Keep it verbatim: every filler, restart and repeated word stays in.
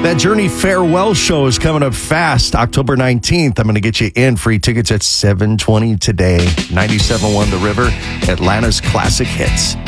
That Journey Farewell show is coming up fast, October nineteenth. I'm going to get you in. Free tickets at seven twenty today. ninety-seven point one The River, Atlanta's classic hits.